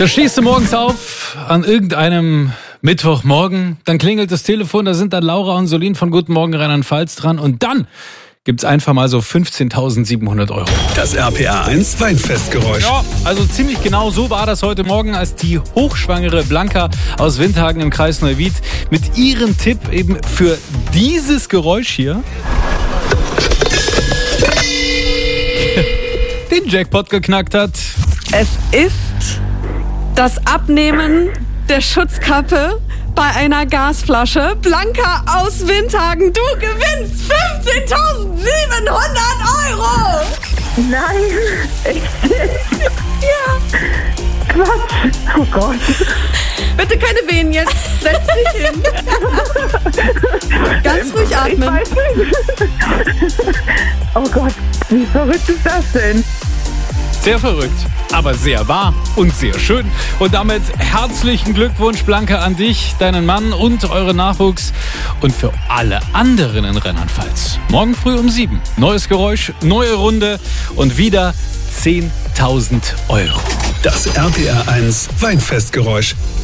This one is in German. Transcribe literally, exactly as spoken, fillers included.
Da stehst du morgens auf an irgendeinem Mittwochmorgen, dann klingelt das Telefon, da sind dann Laura und Solin von Guten Morgen Rheinland-Pfalz dran und dann gibt's einfach mal so fünfzehntausendsiebenhundert Euro. Das R P R eins Weinfestgeräusch. Ja, also ziemlich genau so war das heute Morgen, als die hochschwangere Blanca aus Windhagen im Kreis Neuwied mit ihrem Tipp eben für dieses Geräusch hier den Jackpot geknackt hat. Es ist das Abnehmen der Schutzkappe bei einer Gasflasche. Blanca aus Windhagen, du gewinnst fünfzehntausendsiebenhundert Euro! Nein, echt? Ja, Quatsch. Oh Gott. bitte keine Wehen jetzt. Setz dich hin. Ganz ruhig Ich atmen. weiß nicht. Oh Gott, wie verrückt ist das denn? Sehr verrückt, aber sehr wahr und sehr schön. Und damit herzlichen Glückwunsch, Blanca, an dich, deinen Mann und euren Nachwuchs und für alle anderen in Rheinland-Pfalz. Morgen früh um sieben. Neues Geräusch, neue Runde und wieder zehntausend Euro. Das R P R eins Weinfestgeräusch.